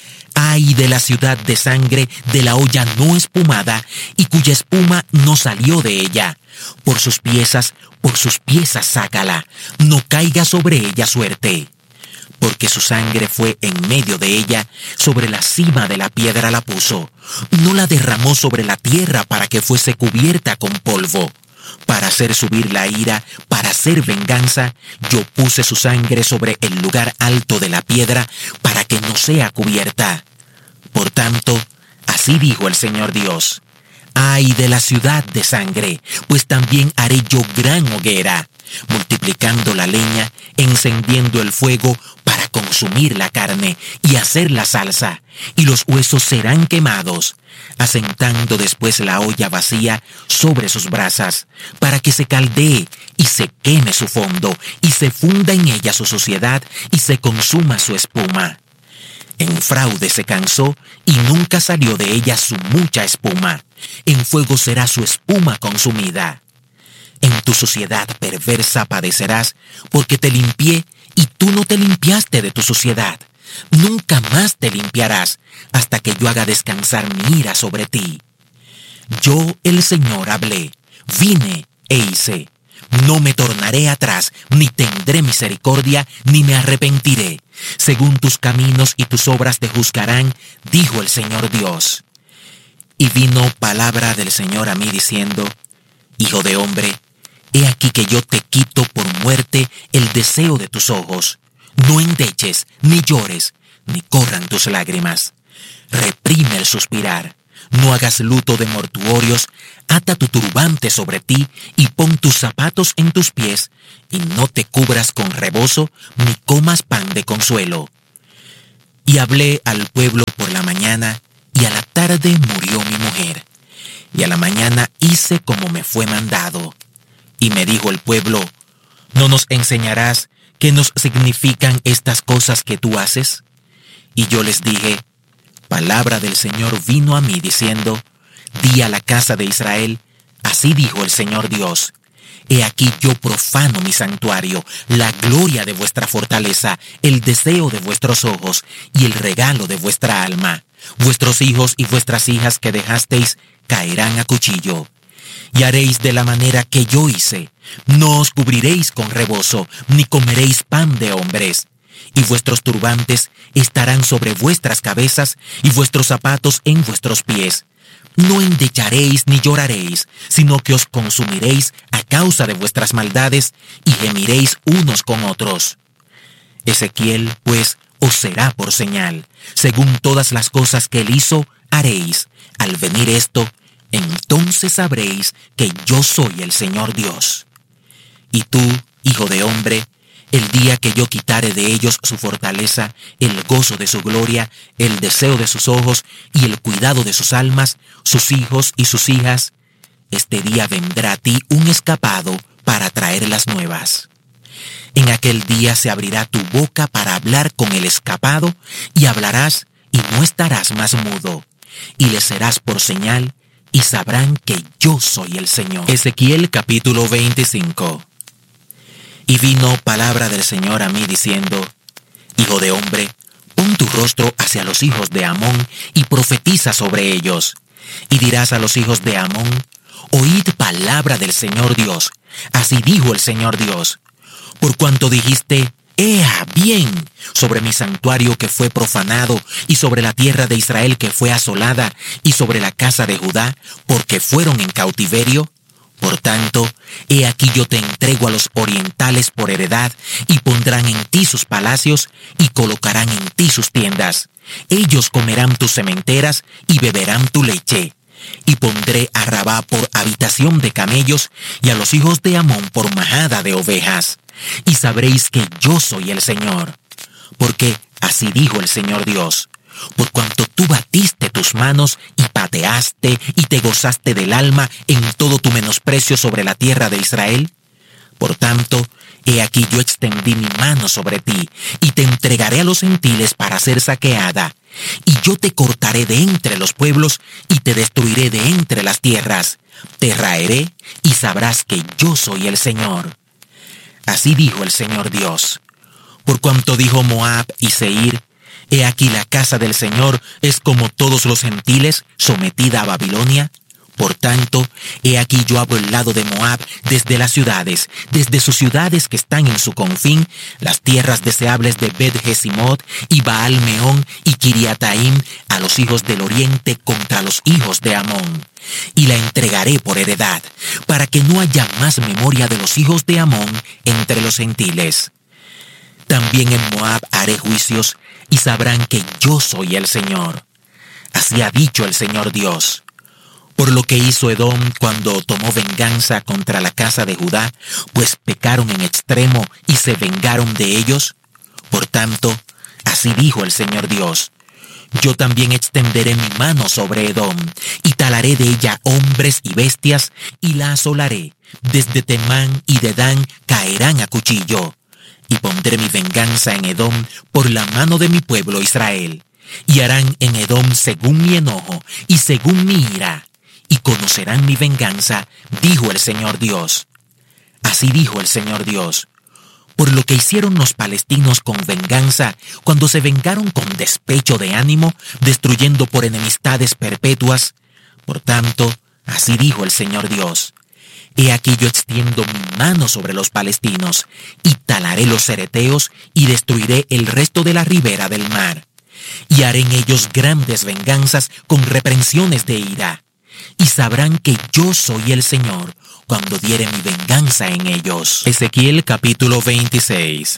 ay de la ciudad de sangre, de la olla no espumada, y cuya espuma no salió de ella. Por sus piezas, por sus piezas sácala, no caiga sobre ella suerte. Porque su sangre fue en medio de ella, sobre la cima de la piedra la puso. No la derramó sobre la tierra para que fuese cubierta con polvo. Para hacer subir la ira, para hacer venganza, yo puse su sangre sobre el lugar alto de la piedra para que no sea cubierta. Por tanto, así dijo el Señor Dios: ay de la ciudad de sangre, pues también haré yo gran hoguera, multiplicando la leña, encendiendo el fuego para consumir la carne y hacer la salsa, y los huesos serán quemados, asentando después la olla vacía sobre sus brasas, para que se caldee y se queme su fondo, y se funda en ella su suciedad, y se consuma su espuma. En fraude se cansó, y nunca salió de ella su mucha espuma. En fuego será su espuma consumida. En tu suciedad perversa padecerás, porque te limpié, y tú no te limpiaste de tu suciedad. Nunca más te limpiarás, hasta que yo haga descansar mi ira sobre ti. Yo, el Señor, hablé, vine e hice. No me tornaré atrás, ni tendré misericordia, ni me arrepentiré. Según tus caminos y tus obras te juzgarán, dijo el Señor Dios. Y vino palabra del Señor a mí diciendo: hijo de hombre, He aquí que yo te quito por muerte el deseo de tus ojos. No endeches, ni llores, ni corran tus lágrimas. Reprime el suspirar. No hagas luto de mortuorios. Ata tu turbante sobre ti y pon tus zapatos en tus pies, y no te cubras con rebozo, ni comas pan de consuelo. Y hablé al pueblo por la mañana, y a la tarde murió mi mujer. Y a la mañana hice como me fue mandado. Y me dijo el pueblo: ¿no nos enseñarás qué nos significan estas cosas que tú haces? Y yo les dije: palabra del Señor vino a mí diciendo: di a la casa de Israel, así dijo el Señor Dios: he aquí yo profano mi santuario, la gloria de vuestra fortaleza, el deseo de vuestros ojos y el regalo de vuestra alma. Vuestros hijos y vuestras hijas que dejasteis caerán a cuchillo. Y haréis de la manera que yo hice. No os cubriréis con rebozo, ni comeréis pan de hombres. Y vuestros turbantes estarán sobre vuestras cabezas, y vuestros zapatos en vuestros pies. No endecharéis ni lloraréis, sino que os consumiréis a causa de vuestras maldades, y gemiréis unos con otros. Ezequiel, pues, os será por señal. Según todas las cosas que él hizo, haréis. Al venir esto, entonces sabréis que yo soy el Señor Dios. Y tú, hijo de hombre, el día que yo quitare de ellos su fortaleza, el gozo de su gloria, el deseo de sus ojos y el cuidado de sus almas, sus hijos y sus hijas, este día vendrá a ti un escapado para traer las nuevas. En aquel día se abrirá tu boca para hablar con el escapado, y hablarás y no estarás más mudo, y les serás por señal, y sabrán que yo soy el Señor. Ezequiel capítulo veinticinco. Y vino palabra del Señor a mí diciendo: hijo de hombre, pon tu rostro hacia los hijos de Amón y profetiza sobre ellos. Y dirás a los hijos de Amón: oíd palabra del Señor Dios. Así dijo el Señor Dios: por cuanto dijiste: ¡ea bien! Sobre mi santuario que fue profanado, y sobre la tierra de Israel que fue asolada, y sobre la casa de Judá, porque fueron en cautiverio. Por tanto, he aquí yo te entrego a los orientales por heredad, y pondrán en ti sus palacios, y colocarán en ti sus tiendas. Ellos comerán tus sementeras, y beberán tu leche. Y pondré a Rabá por habitación de camellos, y a los hijos de Amón por majada de ovejas. Y sabréis que yo soy el Señor. Porque así dijo el Señor Dios: por cuanto tú batiste tus manos y pateaste y te gozaste del alma en todo tu menosprecio sobre la tierra de Israel, por tanto, he aquí yo extendí mi mano sobre ti, y te entregaré a los gentiles para ser saqueada. Y yo te cortaré de entre los pueblos, y te destruiré de entre las tierras. Te raeré, y sabrás que yo soy el Señor. Así dijo el Señor Dios. Por cuanto dijo Moab y Seir: he aquí la casa del Señor es como todos los gentiles, sometida a Babilonia. Por tanto, he aquí yo abro el lado de Moab desde las ciudades, desde sus ciudades que están en su confín, las tierras deseables de Bet-Jesimot y Baal-Meón y Kiriataim, a los hijos del oriente contra los hijos de Amón. Y la entregaré por heredad, para que no haya más memoria de los hijos de Amón entre los gentiles. También en Moab haré juicios, y sabrán que yo soy el Señor. Así ha dicho el Señor Dios. Por lo que hizo Edom cuando tomó venganza contra la casa de Judá, pues pecaron en extremo y se vengaron de ellos. Por tanto, así dijo el Señor Dios: yo también extenderé mi mano sobre Edom, y talaré de ella hombres y bestias, y la asolaré. Desde Temán y Dedán caerán a cuchillo. Y pondré mi venganza en Edom por la mano de mi pueblo Israel. Y harán en Edom según mi enojo y según mi ira. Y conocerán mi venganza, dijo el Señor Dios. Así dijo el Señor Dios: por lo que hicieron los palestinos con venganza, cuando se vengaron con despecho de ánimo, destruyendo por enemistades perpetuas. Por tanto, así dijo el Señor Dios: he aquí yo extiendo mi mano sobre los palestinos, y talaré los cereteos, y destruiré el resto de la ribera del mar. Y haré en ellos grandes venganzas con reprensiones de ira. y sabrán que yo soy el Señor cuando diere mi venganza en ellos. Ezequiel capítulo veintiséis.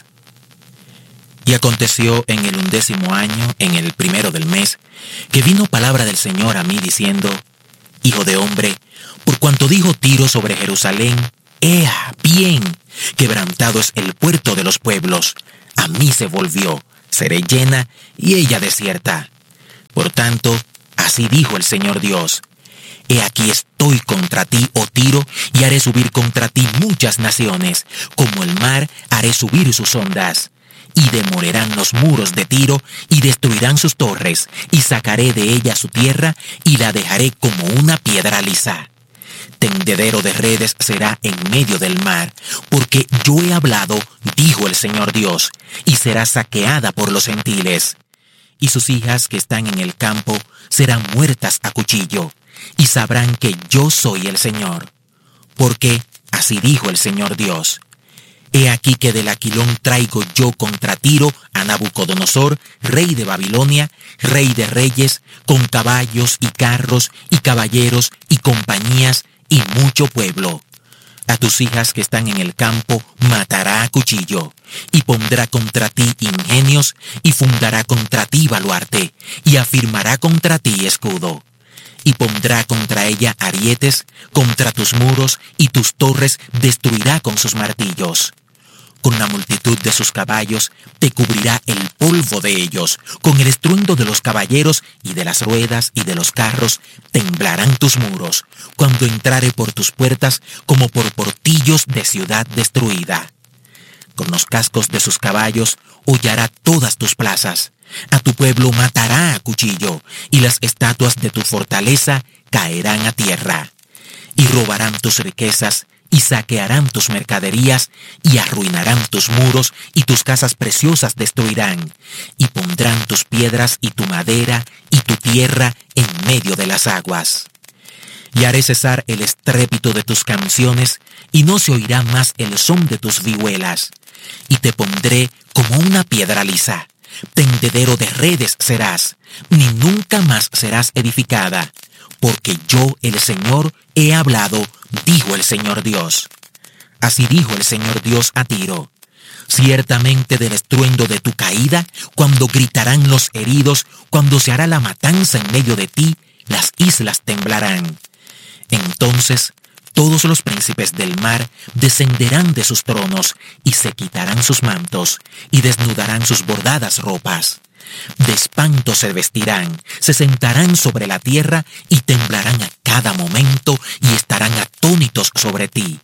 Y aconteció en el undécimo año, en el primero del mes, que vino palabra del Señor a mí diciendo: Hijo de hombre, por cuanto dijo Tiro sobre Jerusalén, ¡Ea, bien! Quebrantado es el puerto de los pueblos. A mí se volvió, seré llena y ella desierta. Por tanto, así dijo el Señor Dios: He aquí estoy contra ti, oh Tiro, y haré subir contra ti muchas naciones. Como el mar haré subir sus ondas. Y demolerán los muros de Tiro, y destruirán sus torres, y sacaré de ella su tierra, y la dejaré como una piedra lisa. Tendedero de redes será en medio del mar, porque yo he hablado, dijo el Señor Dios, y será saqueada por los gentiles. Y sus hijas que están en el campo serán muertas a cuchillo, y sabrán que yo soy el Señor. Porque así dijo el Señor Dios: He aquí que del Aquilón traigo yo contra Tiro a Nabucodonosor, rey de Babilonia, rey de reyes, con caballos y carros y caballeros y compañías y mucho pueblo. A tus hijas que están en el campo matará a cuchillo, y pondrá contra ti ingenios, y fundará contra ti baluarte, y afirmará contra ti escudo. Y pondrá contra ella arietes, contra tus muros, y tus torres destruirá con sus martillos. Con la multitud de sus caballos te cubrirá el polvo de ellos, con el estruendo de los caballeros y de las ruedas y de los carros temblarán tus muros, cuando entrare por tus puertas como por portillos de ciudad destruida. Con los cascos de sus caballos hollará todas tus plazas, a tu pueblo matará a cuchillo, y las estatuas de tu fortaleza caerán a tierra. Y robarán tus riquezas, y saquearán tus mercaderías, y arruinarán tus muros, y tus casas preciosas destruirán, y pondrán tus piedras y tu madera y tu tierra en medio de las aguas. Y haré cesar el estrépito de tus canciones, y no se oirá más el son de tus vihuelas, y te pondré como una piedra lisa. Tendedero de redes serás, ni nunca más serás edificada, porque yo, el Señor, he hablado, dijo el Señor Dios. Así dijo el Señor Dios a Tiro: Ciertamente del estruendo de tu caída, cuando gritarán los heridos, cuando se hará la matanza en medio de ti, las islas temblarán. Entonces todos los príncipes del mar descenderán de sus tronos, y se quitarán sus mantos, y desnudarán sus bordadas ropas. De espanto se vestirán, se sentarán sobre la tierra, y temblarán a cada momento, y estarán atónitos sobre ti.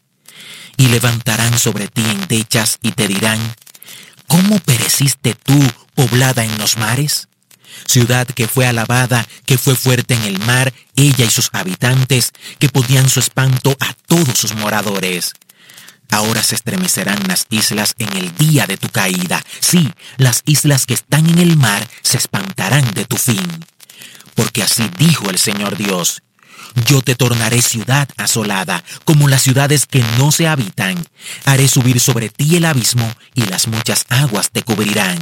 Y levantarán sobre ti endechas, y te dirán: ¿Cómo pereciste tú, poblada en los mares? Ciudad que fue alabada, que fue fuerte en el mar, ella y sus habitantes, que ponían su espanto a todos sus moradores. Ahora se estremecerán las islas en el día de tu caída. Sí, las islas que están en el mar se espantarán de tu fin. Porque así dijo el Señor Dios: Yo te tornaré ciudad asolada, como las ciudades que no se habitan. Haré subir sobre ti el abismo, y las muchas aguas te cubrirán.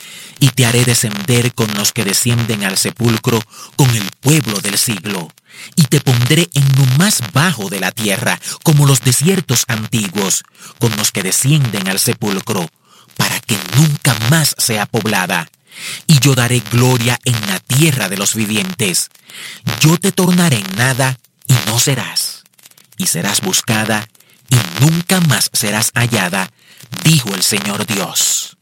Y te haré descender con los que descienden al sepulcro, con el pueblo del siglo. Y te pondré en lo más bajo de la tierra, como los desiertos antiguos, con los que descienden al sepulcro, para que nunca más sea poblada. Y yo daré gloria en la tierra de los vivientes. Yo te tornaré en nada, y no serás. Y serás buscada, y nunca más serás hallada, dijo el Señor Dios.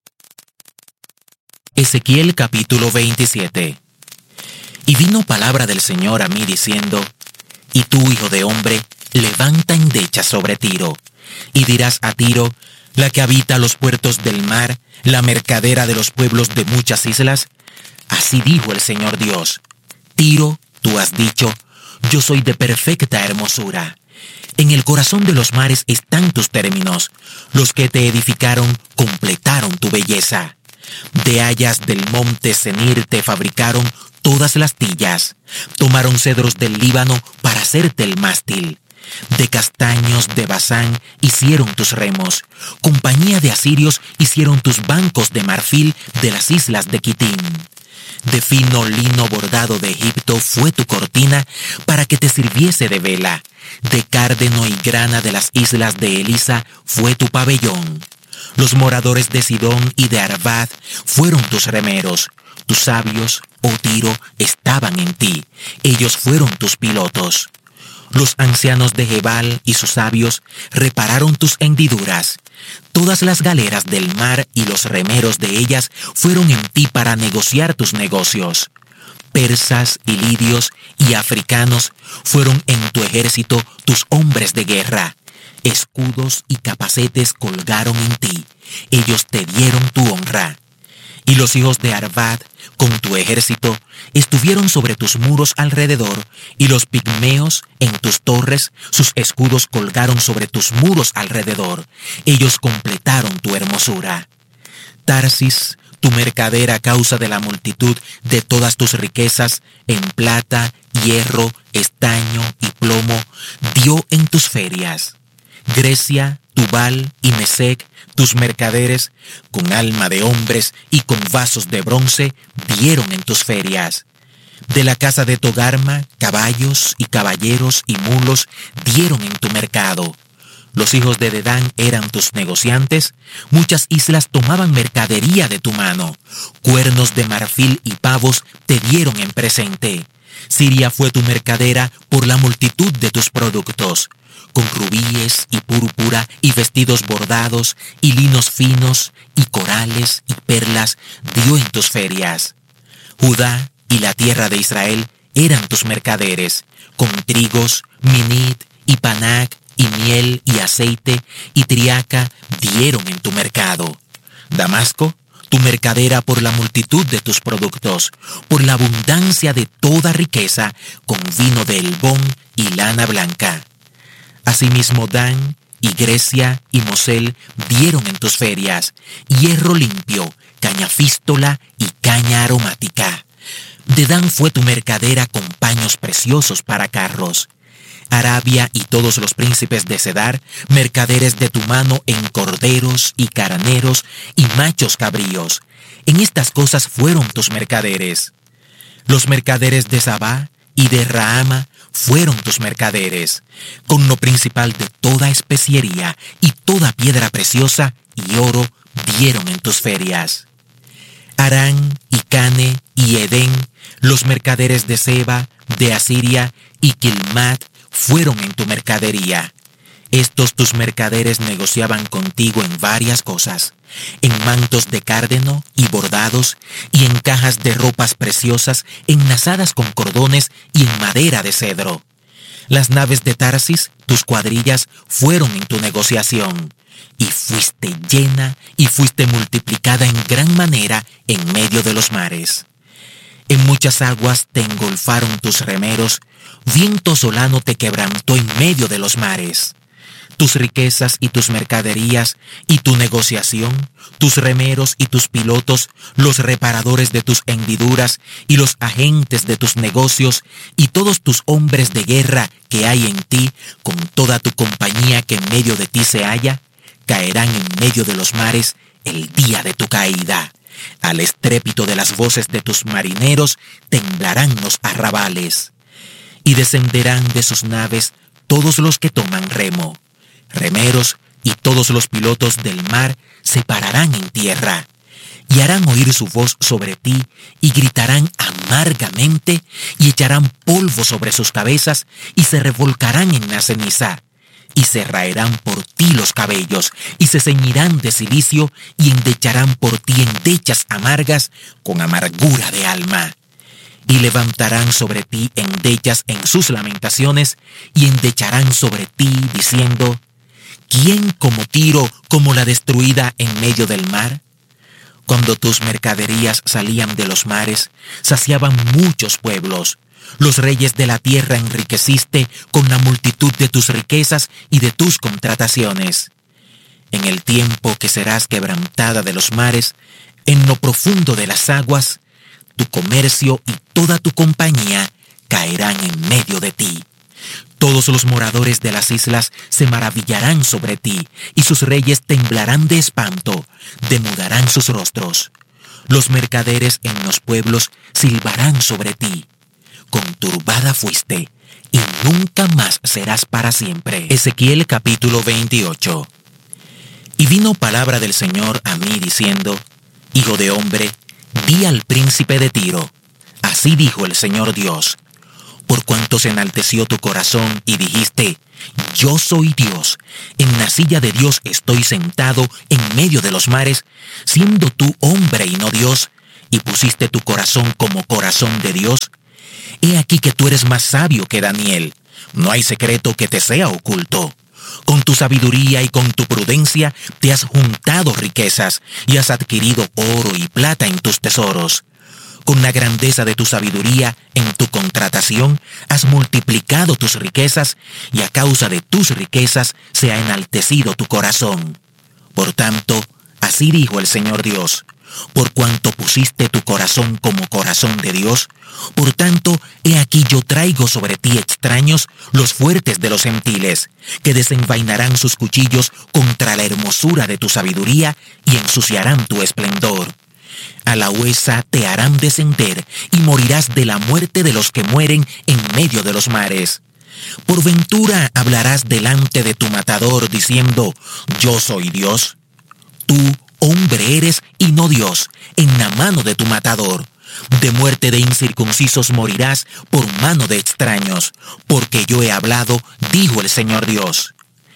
Ezequiel capítulo veintisiete. Y vino palabra del Señor a mí diciendo: Y tú, hijo de hombre, levanta endechas sobre Tiro, y dirás a Tiro, la que habita los puertos del mar, la mercadera de los pueblos de muchas islas: Así dijo el Señor Dios: Tiro, tú has dicho, yo soy de perfecta hermosura. En el corazón de los mares están tus términos. Los que te edificaron completaron tu belleza. De hayas del monte Senir te fabricaron todas las tillas. Tomaron cedros del Líbano para hacerte el mástil. De castaños de Basán hicieron tus remos. Compañía de asirios hicieron tus bancos de marfil de las islas de Quitín. De fino lino bordado de Egipto fue tu cortina para que te sirviese de vela. De cárdeno y grana de las islas de Elisa fue tu pabellón. Los moradores de Sidón y de Arvad fueron tus remeros. Tus sabios, oh Tiro, estaban en ti. Ellos fueron tus pilotos. Los ancianos de Gebal y sus sabios repararon tus hendiduras. Todas las galeras del mar y los remeros de ellas fueron en ti para negociar tus negocios. Persas y lidios y africanos fueron en tu ejército tus hombres de guerra. Escudos y capacetes colgaron en ti. Ellos te dieron tu honra. Y los hijos de Arvad, con tu ejército, estuvieron sobre tus muros alrededor, y los pigmeos en tus torres, sus escudos colgaron sobre tus muros alrededor. Ellos completaron tu hermosura. Tarsis, tu mercader a causa de la multitud de todas tus riquezas, en plata, hierro, estaño y plomo, dio en tus ferias. Grecia, Tubal y Mesec, tus mercaderes, con alma de hombres y con vasos de bronce, dieron en tus ferias. De la casa de Togarma, caballos y caballeros y mulos dieron en tu mercado. Los hijos de Dedán eran tus negociantes. Muchas islas tomaban mercadería de tu mano. Cuernos de marfil y pavos te dieron en presente. Siria fue tu mercadera por la multitud de tus productos. Con rubíes y púrpura y vestidos bordados y linos finos y corales y perlas dio en tus ferias. Judá y la tierra de Israel eran tus mercaderes, con trigos, minit y panac y miel y aceite y triaca dieron en tu mercado. Damasco, tu mercadera por la multitud de tus productos, por la abundancia de toda riqueza, con vino de Elbón y lana blanca. Asimismo Dan y Grecia y Mosel dieron en tus ferias hierro limpio, caña fístola y caña aromática. Dedán fue tu mercadera con paños preciosos para carros. Arabia y todos los príncipes de Cedar, mercaderes de tu mano en corderos y carneros y machos cabríos. En estas cosas fueron tus mercaderes. Los mercaderes de Sabá y de Raama fueron tus mercaderes, con lo principal de toda especiería y toda piedra preciosa y oro dieron en tus ferias. Arán y Cane y Edén, los mercaderes de Seba, de Asiria y Quilmat fueron en tu mercadería. Estos tus mercaderes negociaban contigo en varias cosas, en mantos de cárdeno y bordados, y en cajas de ropas preciosas enlazadas con cordones y en madera de cedro. Las naves de Tarsis, tus cuadrillas, fueron en tu negociación, y fuiste llena y fuiste multiplicada en gran manera en medio de los mares. En muchas aguas te engolfaron tus remeros, viento solano te quebrantó en medio de los mares. Tus riquezas y tus mercaderías y tu negociación, tus remeros y tus pilotos, los reparadores de tus hendiduras y los agentes de tus negocios y todos tus hombres de guerra que hay en ti, con toda tu compañía que en medio de ti se halla, caerán en medio de los mares el día de tu caída. Al estrépito de las voces de tus marineros temblarán los arrabales. Y descenderán de sus naves todos los que toman remo. Remeros y todos los pilotos del mar se pararán en tierra, y harán oír su voz sobre ti, y gritarán amargamente, y echarán polvo sobre sus cabezas, y se revolcarán en la ceniza, y se raerán por ti los cabellos, y se ceñirán de cilicio, y endecharán por ti endechas amargas con amargura de alma. Y levantarán sobre ti endechas en sus lamentaciones, y endecharán sobre ti, diciendo: ¿quién como Tiro, como la destruida en medio del mar? Cuando tus mercaderías salían de los mares, saciaban muchos pueblos. Los reyes de la tierra enriqueciste con la multitud de tus riquezas y de tus contrataciones. En el tiempo que serás quebrantada de los mares, en lo profundo de las aguas, tu comercio y toda tu compañía caerán en medio de ti. Todos los moradores de las islas se maravillarán sobre ti, y sus reyes temblarán de espanto, demudarán sus rostros. Los mercaderes en los pueblos silbarán sobre ti. Conturbada fuiste, y nunca más serás para siempre. Ezequiel capítulo veintiocho. Y vino palabra del Señor a mí diciendo: Hijo de hombre, di al príncipe de Tiro, así dijo el Señor Dios: por cuanto se enalteció tu corazón y dijiste: yo soy Dios, en la silla de Dios estoy sentado en medio de los mares, siendo tú hombre y no Dios, y pusiste tu corazón como corazón de Dios. He aquí que tú eres más sabio que Daniel, no hay secreto que te sea oculto. Con tu sabiduría y con tu prudencia te has juntado riquezas y has adquirido oro y plata en tus tesoros. Con la grandeza de tu sabiduría en tu contratación has multiplicado tus riquezas, y a causa de tus riquezas se ha enaltecido tu corazón. Por tanto, así dijo el Señor Dios: por cuanto pusiste tu corazón como corazón de Dios, por tanto, he aquí yo traigo sobre ti extraños, los fuertes de los gentiles, que desenvainarán sus cuchillos contra la hermosura de tu sabiduría y ensuciarán tu esplendor. A la huesa te harán descender, y morirás de la muerte de los que mueren en medio de los mares. Por ventura hablarás delante de tu matador, diciendo: yo soy Dios. Tú, hombre eres y no Dios, en la mano de tu matador. De muerte de incircuncisos morirás por mano de extraños, porque yo he hablado, dijo el Señor Dios.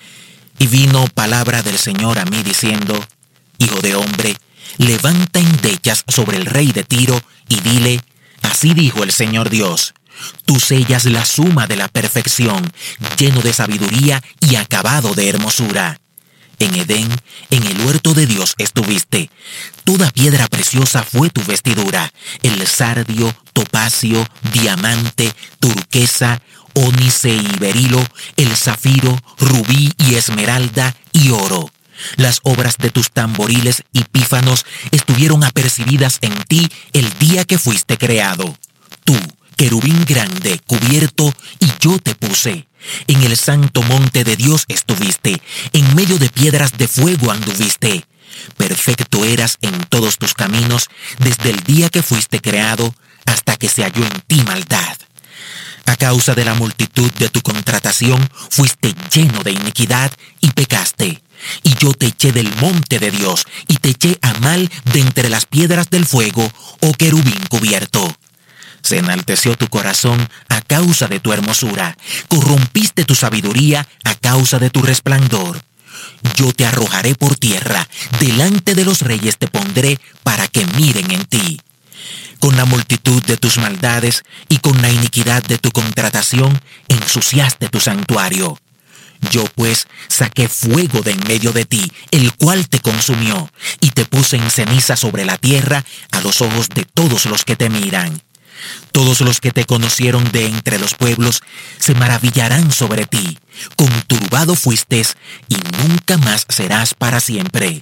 Y vino palabra del Señor a mí diciendo: Hijo de hombre, levanta endechas sobre el rey de Tiro y dile: así dijo el Señor Dios: tú sellas la suma de la perfección, lleno de sabiduría y acabado de hermosura. En Edén, en el huerto de Dios estuviste. Toda piedra preciosa fue tu vestidura: el sardio, topacio, diamante, turquesa, ónice y berilo, el zafiro, rubí y esmeralda y oro. Las obras de tus tamboriles y pífanos estuvieron apercibidas en ti el día que fuiste creado. Tú, querubín grande, cubierto, y yo te puse. En el santo monte de Dios estuviste, en medio de piedras de fuego anduviste. Perfecto eras en todos tus caminos, desde el día que fuiste creado hasta que se halló en ti maldad. A causa de la multitud de tu contratación, fuiste lleno de iniquidad y pecaste. Y yo te eché del monte de Dios, y te eché a mal de entre las piedras del fuego, oh querubín cubierto. Se enalteció tu corazón a causa de tu hermosura, corrompiste tu sabiduría a causa de tu resplandor. Yo te arrojaré por tierra, delante de los reyes te pondré para que miren en ti. Con la multitud de tus maldades y con la iniquidad de tu contratación, ensuciaste tu santuario. Yo pues saqué fuego de en medio de ti, el cual te consumió, y te puse en ceniza sobre la tierra a los ojos de todos los que te miran. Todos los que te conocieron de entre los pueblos se maravillarán sobre ti. Conturbado fuiste, y nunca más serás para siempre.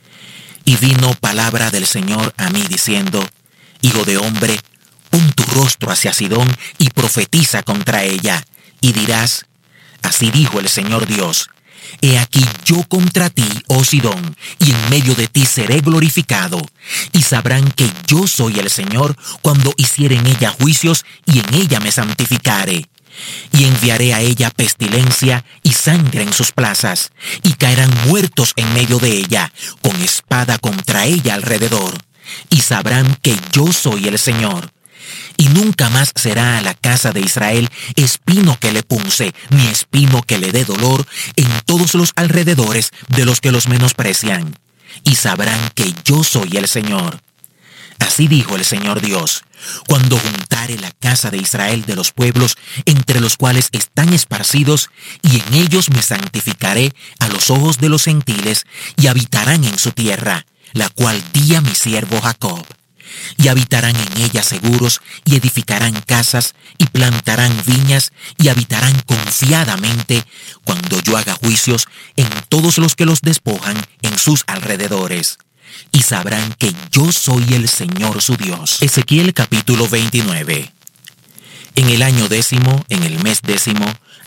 Y vino palabra del Señor a mí diciendo: Hijo de hombre, pon tu rostro hacia Sidón y profetiza contra ella, y dirás: así dijo el Señor Dios: he aquí yo contra ti, oh Sidón, y en medio de ti seré glorificado, y sabrán que yo soy el Señor cuando hiciere en ella juicios y en ella me santificare. Y enviaré a ella pestilencia y sangre en sus plazas, y caerán muertos en medio de ella, con espada contra ella alrededor. Y sabrán que yo soy el Señor. Y nunca más será a la casa de Israel espino que le punce, ni espino que le dé dolor en todos los alrededores de los que los menosprecian. Y sabrán que yo soy el Señor. Así dijo el Señor Dios: cuando juntare la casa de Israel de los pueblos entre los cuales están esparcidos, y en ellos me santificaré a los ojos de los gentiles, y habitarán en su tierra, la cual di a mi siervo Jacob. Y habitarán en ella seguros, y edificarán casas, y plantarán viñas, y habitarán confiadamente, cuando yo haga juicios en todos los que los despojan en sus alrededores. Y sabrán que yo soy el Señor su Dios. Ezequiel capítulo veintinueve. En el año décimo, en el mes décimo,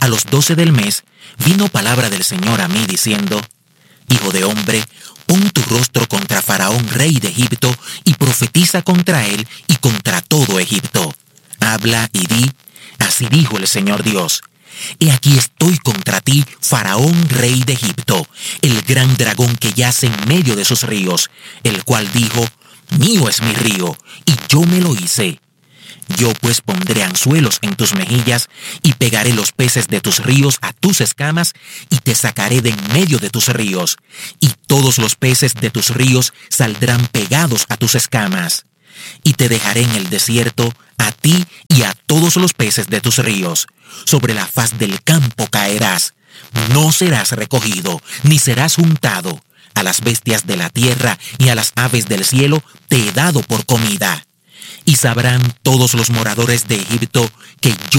A los doce del mes vino palabra del Señor a mí diciendo: Hijo de hombre, pon tu rostro contra Faraón, rey de Egipto, y profetiza contra él y contra todo Egipto. Habla y di: así dijo el Señor Dios. He aquí estoy contra ti, Faraón, rey de Egipto, el gran dragón que yace en medio de sus ríos, el cual dijo: mío es mi río, y yo me lo hice. Yo pues pondré anzuelos en tus mejillas, y pegaré los peces de tus ríos a tus escamas, y te sacaré de en medio de tus ríos, y todos los peces de tus ríos saldrán pegados a tus escamas. Y te dejaré en el desierto, a ti y a todos los peces de tus ríos. Sobre la faz del campo caerás. No serás recogido, ni serás juntado. A las bestias de la tierra y a las aves del cielo te he dado por comida. Y sabrán todos los moradores de Egipto que yo